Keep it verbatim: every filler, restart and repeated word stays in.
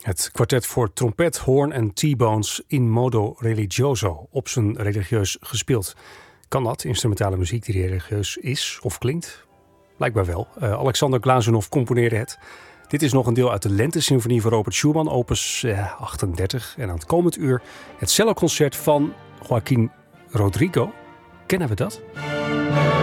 Het kwartet voor trompet, hoorn en T-bones in modo religioso, op zijn religieus gespeeld. Kan dat, instrumentale muziek die religieus is of klinkt? Blijkbaar wel. Uh, Alexander Glazunov componeerde het. Dit is nog een deel uit de Lente-symfonie van Robert Schumann, opus uh, achtendertig. En aan het komend uur het celloconcert van Joaquín Rodrigo. Kennen we dat?